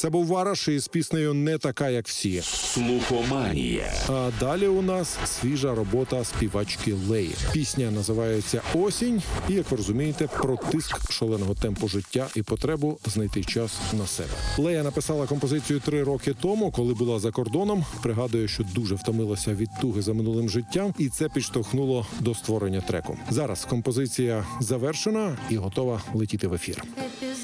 Це був Вараш із піснею «Не така, як всі». Слухоманія. А далі у нас свіжа робота співачки Леї. Пісня називається «Осінь» і, як ви розумієте, про тиск шаленого темпу життя і потребу знайти час на себе. Лея написала композицію 3 роки тому, коли була за кордоном. Пригадує, що дуже втомилася від туги за минулим життям, і це підштовхнуло до створення треку. Зараз композиція завершена і готова летіти в ефір. Епізод